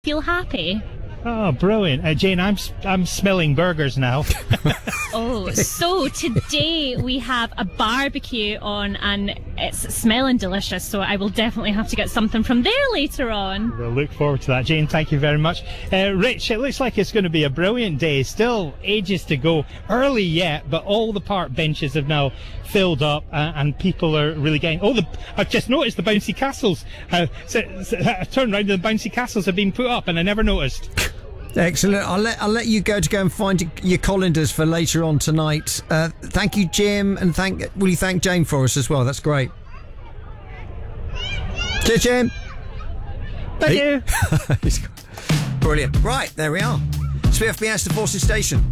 Feel happy? Oh, brilliant. Jane, I'm smelling burgers now. Oh, so today we have a barbecue on and it's smelling delicious, so I will definitely have to get something from there later on. We'll look forward to that. Jane, thank you very much. Rich, it looks like it's going to be a brilliant day. Still ages to go. Early yet, but all the park benches have now filled up and people are really getting... I've just noticed the bouncy castles. I turned around and the bouncy castles have been put up and I never noticed. Excellent. I'll let you go and find your colanders for later on tonight. Thank you, Jim, and will you thank Jane for us as well? That's great. Cheers, Jim. Thank you. Brilliant. Right, there we are. Smith Piasta Forces Station.